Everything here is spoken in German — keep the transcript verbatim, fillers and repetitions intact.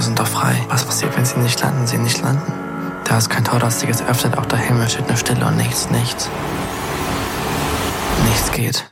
wir sind doch frei. Was passiert, wenn sie nicht landen? Sie nicht landen? Da ist kein Tor, das sich jetzt öffnet, auch der Himmel steht nur Stille und nichts, nichts. Nichts geht.